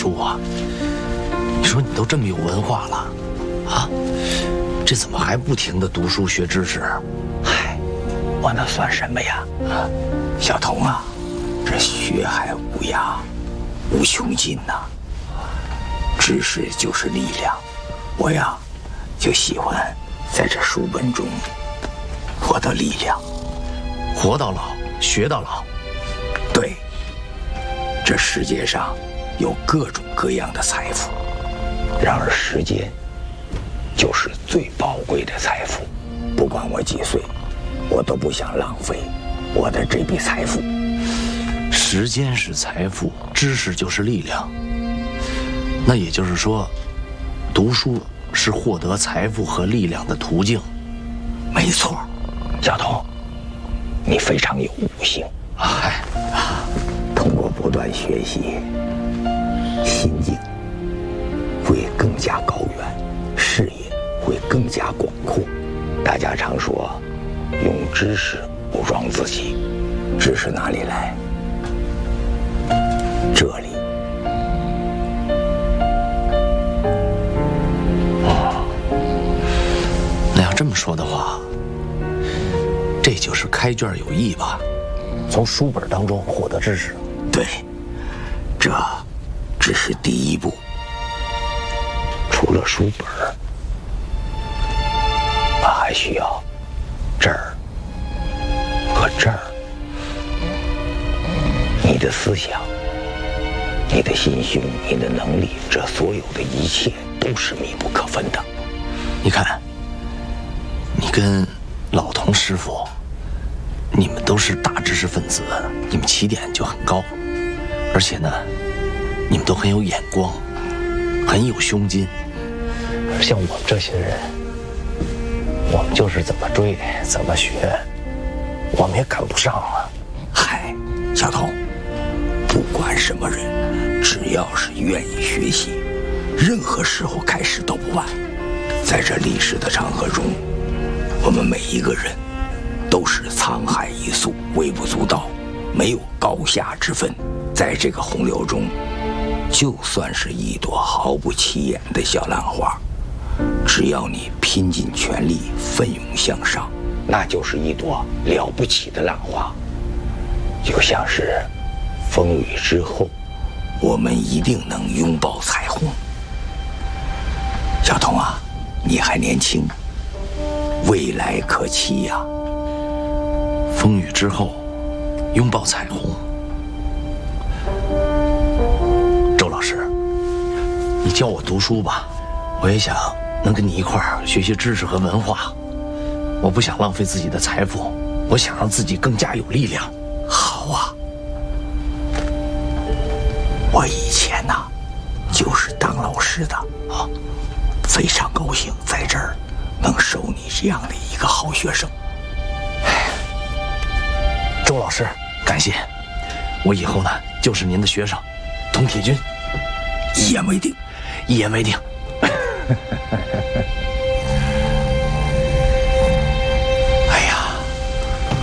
书啊！你说你都这么有文化了，啊，这怎么还不停地读书学知识？ 嗨，我那算什么呀？啊，小童啊，这学海无涯，无穷尽呐。知识就是力量，我呀，就喜欢在这书本中获得力量， 活到老，学到老。 对，这世界上有各种各样的财富，然而时间就是最宝贵的财富。不管我几岁，我都不想浪费我的这笔财富。 时间是财富，知识就是力量。那也就是说，读书是获得财富和力量的途径。 没错，小童，你非常有悟性。 嗨， 通过不断学习，心境会更加高远，视野会更加广阔。大家常说，用知识武装自己，知识哪里来？这里。 那要这么说的话，这就是开卷有益吧？从书本当中获得知识。 对，这只是第一步。除了书本，我还需要这儿和这儿。你的思想，你的心胸，你的能力，这所有的一切都是密不可分的。 你看，你跟老童师傅，你们都是大知识分子，你们起点就很高，而且呢，你们都很有眼光，很有胸襟。而像我们这些人，我们就是怎么追怎么学，我们也赶不上啊。 嗨，小童，不管什么人，只要是愿意学习，任何时候开始都不晚。在这历史的长河中，我们每一个人都是沧海一粟，微不足道，没有高下之分。在这个洪流中，就算是一朵毫不起眼的小浪花，只要你拼尽全力，奋勇向上，那就是一朵了不起的浪花。就像是风雨之后，我们一定能拥抱彩虹。小童啊，你还年轻，未来可期呀。 风雨之后，拥抱彩虹。周老师，你教我读书吧，我也想能跟你一块儿学习知识和文化。我不想浪费自己的财富，我想让自己更加有力量。 好啊，我以前呢，就是当老师的啊，非常高兴在这儿能收你这样的一个好学生。 周老师，感谢，我以后呢就是您的学生，同铁军。 一言为定， 一言为定。